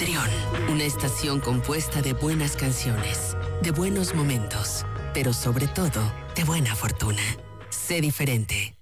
Trión, una estación compuesta de buenas canciones, de buenos momentos, pero sobre todo, de buena fortuna. Sé diferente.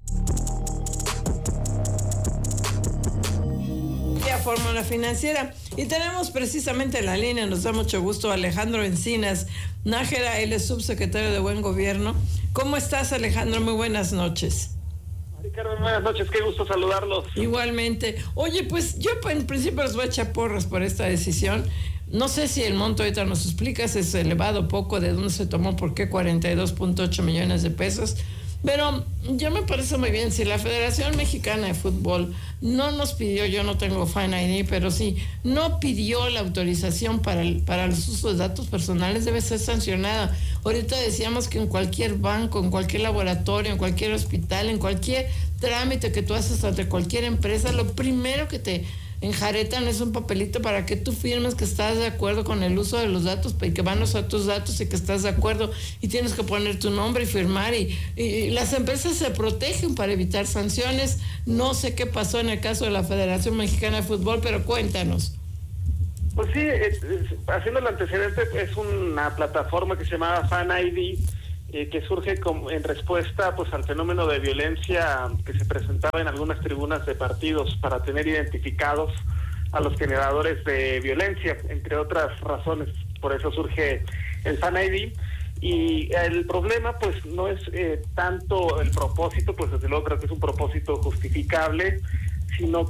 Fórmula Financiera. Y tenemos precisamente en la línea, nos da mucho gusto, Alejandro Encinas Nájera, él es subsecretario de Buen Gobierno. ¿Cómo estás, Alejandro? Muy buenas noches. Ricardo, buenas noches, qué gusto saludarlos. Igualmente. Oye, pues yo en principio les voy a echar porras por esta decisión. No sé si el monto ahorita nos explicas, es elevado poco, de dónde se tomó, por qué 42.8 millones de pesos. Pero yo me parece muy bien, si la Federación Mexicana de Fútbol no nos pidió, yo no tengo Fan ID, pero sí, no pidió la autorización para los usos de datos personales, debe ser sancionada. Ahorita decíamos que en cualquier banco, en cualquier laboratorio, en cualquier hospital, en cualquier trámite que tú haces ante cualquier empresa, lo primero que te enjaretan es un papelito para que tú firmes que estás de acuerdo con el uso de los datos y que van a usar tus datos y que estás de acuerdo, y tienes que poner tu nombre y firmar, y las empresas se protegen para evitar sanciones. No sé qué pasó en el caso de la Federación Mexicana de Fútbol, pero cuéntanos. Pues sí, haciendo el antecedente, es una plataforma que se llamaba Fan ID, que surge en respuesta pues al fenómeno de violencia que se presentaba en algunas tribunas de partidos, para tener identificados a los generadores de violencia, entre otras razones. Por eso surge el Fan ID. Y el problema pues no es tanto el propósito, pues desde luego creo que es un propósito justificable, sino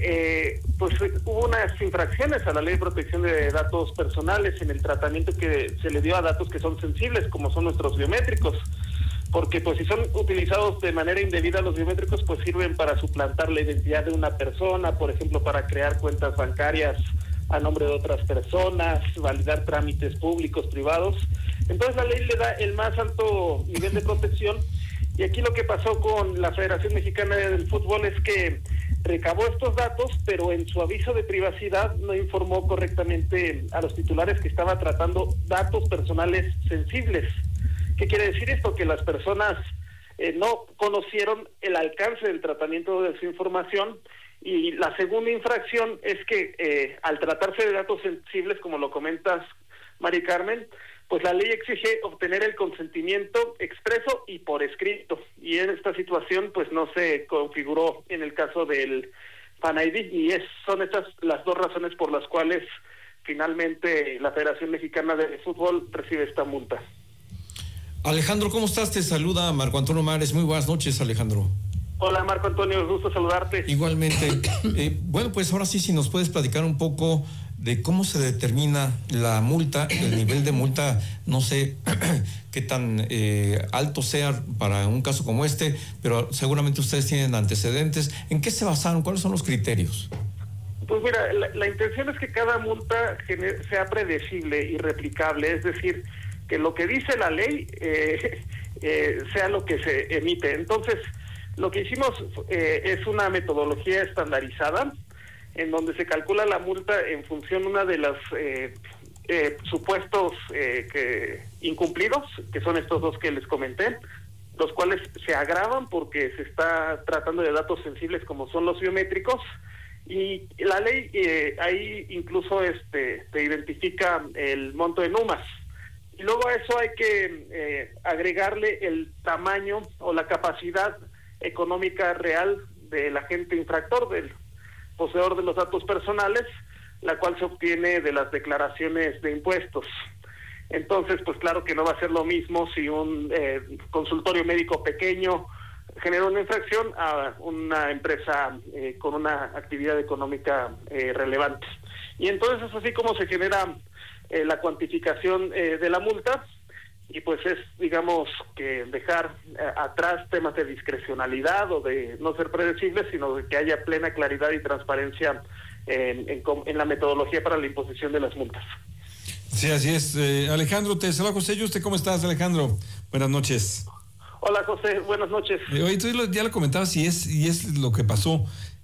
que pues hubo unas infracciones a la Ley de Protección de Datos Personales en el tratamiento que se le dio a datos que son sensibles, como son nuestros biométricos, porque pues si son utilizados de manera indebida, los biométricos pues sirven para suplantar la identidad de una persona, por ejemplo para crear cuentas bancarias a nombre de otras personas, validar trámites públicos, privados. Entonces la ley le da el más alto nivel de protección. Y aquí lo que pasó con la Federación Mexicana del Fútbol es que recabó estos datos, pero en su aviso de privacidad no informó correctamente a los titulares que estaba tratando datos personales sensibles. ¿Qué quiere decir esto? Que las personas no conocieron el alcance del tratamiento de su información. Y la segunda infracción es que al tratarse de datos sensibles, como lo comentas, Mari Carmen, pues la ley exige obtener el consentimiento expreso y por escrito, y en esta situación pues no se configuró en el caso del Fan ID, y son estas las dos razones por las cuales finalmente la Federación Mexicana de Fútbol recibe esta multa. Alejandro, ¿cómo estás? Te saluda Marco Antonio Mares. Muy buenas noches, Alejandro. Hola Marco Antonio, gusto saludarte. Igualmente. Bueno, pues ahora sí, si nos puedes platicar un poco de cómo se determina la multa, el nivel de multa, no sé qué tan alto sea para un caso como este, pero seguramente ustedes tienen antecedentes. ¿En qué se basaron? ¿Cuáles son los criterios? Pues mira, la intención es que cada multa sea predecible y replicable, es decir, que lo que dice la ley sea lo que se emite. Entonces, lo que hicimos es una metodología estandarizada en donde se calcula la multa en función de una de los supuestos incumplidos, que son estos dos que les comenté, los cuales se agravan porque se está tratando de datos sensibles como son los biométricos, y la ley ahí incluso te identifica el monto de NUMAS. Y luego a eso hay que agregarle el tamaño o la capacidad económica real del agente infractor, del poseedor de los datos personales, la cual se obtiene de las declaraciones de impuestos. Entonces, pues claro que no va a ser lo mismo si un consultorio médico pequeño genera una infracción a una empresa con una actividad económica relevante. Y entonces es así como se genera la cuantificación de la multa. Y pues es, digamos, que dejar atrás temas de discrecionalidad o de no ser predecibles, sino de que haya plena claridad y transparencia en la metodología para la imposición de las multas. Sí, así es. Alejandro, te saluda José Yuste. ¿Cómo estás, Alejandro? Buenas noches. Hola, José. Buenas noches. Oye, tú ya lo comentabas y es lo que pasó.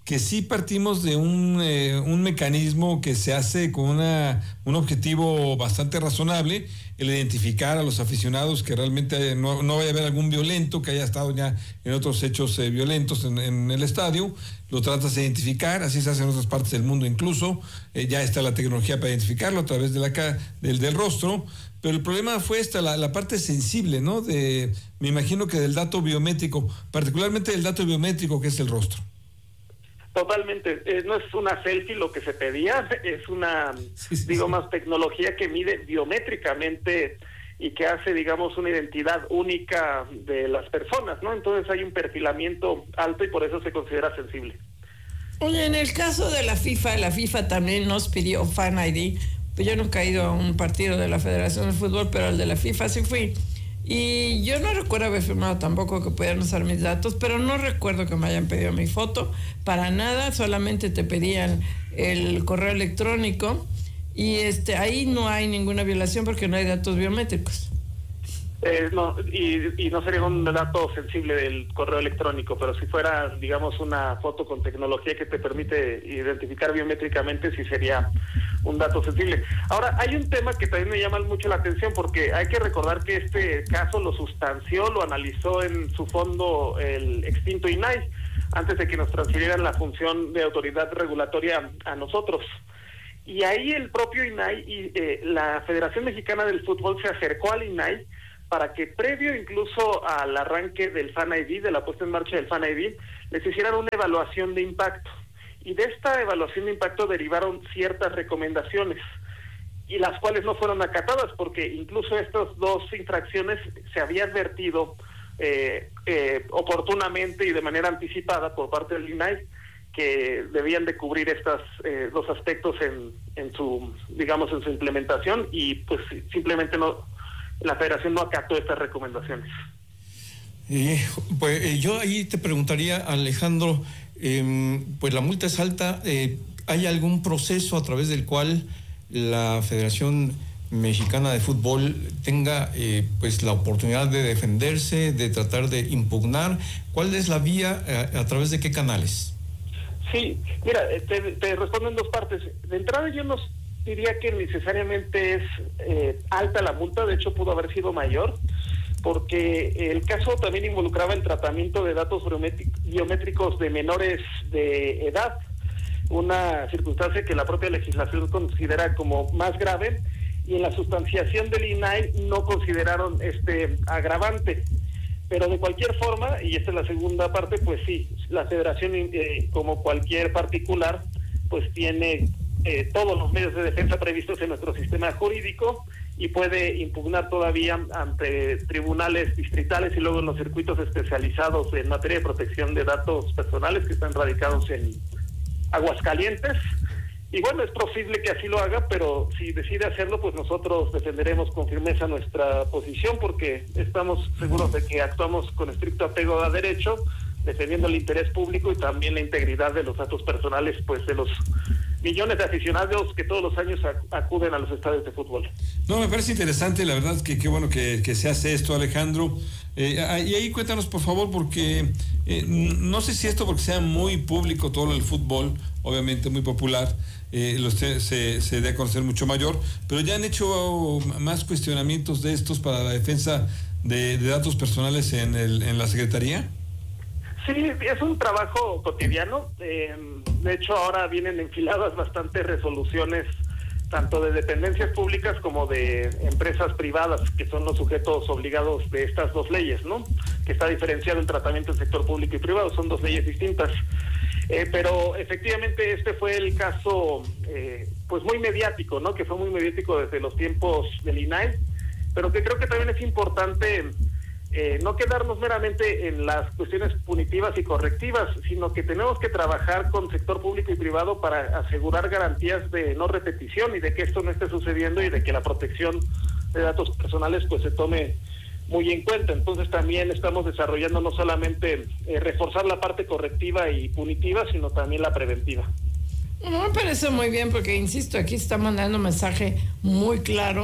que sí partimos de un mecanismo que se hace con un objetivo bastante razonable, el identificar a los aficionados, que realmente no vaya a haber algún violento que haya estado ya en otros hechos violentos en el estadio. Lo tratas de identificar, así se hace en otras partes del mundo incluso, ya está la tecnología para identificarlo a través del rostro, pero el problema fue la parte sensible, ¿no? Me imagino que del dato biométrico, particularmente del dato biométrico que es el rostro. Totalmente, no es una selfie lo que se pedía, es una, más tecnología que mide biométricamente y que hace, digamos, una identidad única de las personas, ¿no? Entonces hay un perfilamiento alto y por eso se considera sensible. Oye, en el caso de la FIFA también nos pidió Fan ID. Pues yo nunca he ido a un partido de la Federación de Fútbol, pero al de la FIFA sí fui. Y yo no recuerdo haber firmado tampoco que pudieran usar mis datos, pero no recuerdo que me hayan pedido mi foto, para nada, solamente te pedían el correo electrónico y ahí no hay ninguna violación porque no hay datos biométricos. No, y no sería un dato sensible del correo electrónico, pero si fuera, digamos, una foto con tecnología que te permite identificar biométricamente, sí sería un dato sensible. Ahora, hay un tema que también me llama mucho la atención, porque hay que recordar que este caso lo sustanció, lo analizó en su fondo el extinto INAI, antes de que nos transfirieran la función de autoridad regulatoria a nosotros. Y ahí el propio INAI y la Federación Mexicana del Fútbol se acercó al INAI para que previo incluso al arranque del Fan ID, de la puesta en marcha del Fan ID, les hicieran una evaluación de impacto. Y de esta evaluación de impacto derivaron ciertas recomendaciones, y las cuales no fueron acatadas, porque incluso estas dos infracciones se había advertido oportunamente y de manera anticipada por parte del INAI, que debían de cubrir estos dos aspectos en su implementación, y pues simplemente la Federación no acató estas recomendaciones. Pues yo ahí te preguntaría, Alejandro, pues la multa es alta, ¿hay algún proceso a través del cual la Federación Mexicana de Fútbol tenga pues la oportunidad de defenderse, de tratar de impugnar? ¿Cuál es la vía, a través de qué canales? Sí, mira, te respondo en dos partes. De entrada yo no diría que necesariamente es alta la multa, de hecho pudo haber sido mayor, porque el caso también involucraba el tratamiento de datos biométricos de menores de edad, una circunstancia que la propia legislación considera como más grave, y en la sustanciación del INAI no consideraron este agravante. Pero de cualquier forma, y esta es la segunda parte, pues sí, la Federación, como cualquier particular, pues tiene todos los medios de defensa previstos en nuestro sistema jurídico y puede impugnar todavía ante tribunales distritales y luego en los circuitos especializados en materia de protección de datos personales que están radicados en Aguascalientes. Y bueno, es posible que así lo haga, pero si decide hacerlo, pues nosotros defenderemos con firmeza nuestra posición, porque estamos seguros de que actuamos con estricto apego a derecho, defendiendo el interés público y también la integridad de los datos personales, pues de los millones de aficionados que todos los años acuden a los estadios de fútbol. No, me parece interesante, la verdad que qué bueno que se hace esto, Alejandro. Y ahí cuéntanos, por favor, porque no sé si esto porque sea muy público todo el fútbol, obviamente muy popular, se debe conocer mucho mayor, pero ya han hecho más cuestionamientos de estos para la defensa de datos personales en la Secretaría. Sí, es un trabajo cotidiano. De hecho, ahora vienen enfiladas bastantes resoluciones, tanto de dependencias públicas como de empresas privadas, que son los sujetos obligados de estas dos leyes, ¿no? Que está diferenciado el tratamiento del sector público y privado, son dos leyes distintas. Pero efectivamente este fue el caso, pues muy mediático, ¿no? Que fue muy mediático desde los tiempos del INAI, pero que creo que también es importante no quedarnos meramente en las cuestiones punitivas y correctivas, sino que tenemos que trabajar con sector público y privado para asegurar garantías de no repetición y de que esto no esté sucediendo y de que la protección de datos personales pues se tome muy en cuenta. Entonces también estamos desarrollando no solamente reforzar la parte correctiva y punitiva, sino también la preventiva. No, me parece muy bien porque, insisto, aquí está mandando un mensaje muy claro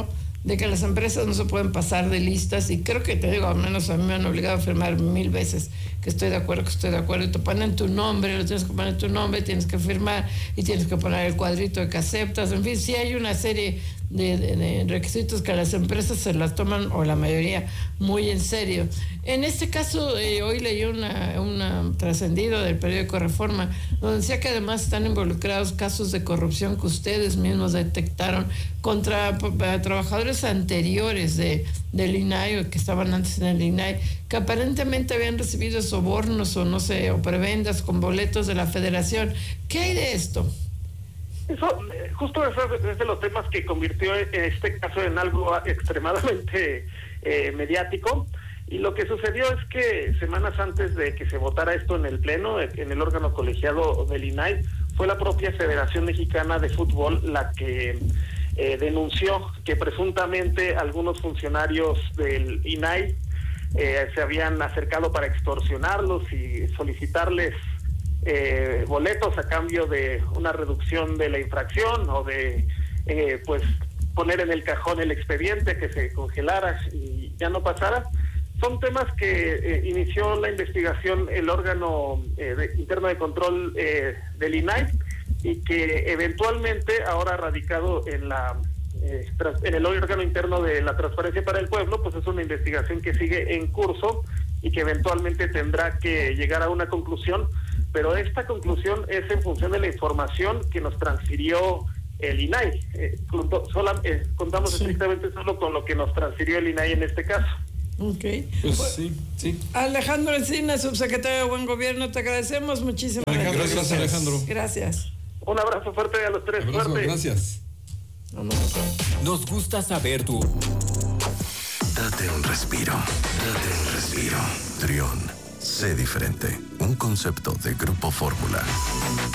de que las empresas no se pueden pasar de listas, y creo que te digo, al menos a mí me han obligado a firmar 1000 veces que estoy de acuerdo, y te ponen tu nombre, lo tienes que poner tu nombre, tienes que firmar y tienes que poner el cuadrito de que aceptas. En fin, sí hay una serie de requisitos que las empresas se las toman, o la mayoría, muy en serio. En este caso, hoy leí una trascendido del periódico Reforma, donde decía que además están involucrados casos de corrupción que ustedes mismos detectaron contra trabajadores anteriores del INAI, o que estaban antes en el INAI, que aparentemente habían recibido sobornos o no sé, o prebendas con boletos de la Federación. ¿Qué hay de esto? Eso, justo es de los temas que convirtió este caso en algo extremadamente mediático. Y lo que sucedió es que semanas antes de que se votara esto en el Pleno, en el órgano colegiado del INAI, fue la propia Federación Mexicana de Fútbol la que denunció que presuntamente algunos funcionarios del INAI se habían acercado para extorsionarlos y solicitarles boletos a cambio de una reducción de la infracción, o de pues poner en el cajón el expediente, que se congelara y ya no pasara. Son temas que inició la investigación el órgano interno de control del INAI, y que eventualmente ahora radicado en el órgano interno de la Transparencia para el Pueblo, pues es una investigación que sigue en curso y que eventualmente tendrá que llegar a una conclusión, pero esta conclusión es en función de la información que nos transfirió el INAI. Contamos estrictamente solo con lo que nos transfirió el INAI en este caso. Ok. Pues sí. Alejandro Encina, subsecretario de Buen Gobierno, te agradecemos muchísimo. Gracias, Alejandro. Gracias. Un abrazo fuerte a los tres. Fuerte. Gracias. Nos gusta saber tu... Date un respiro. Trión. Sé diferente. Un concepto de Grupo Fórmula.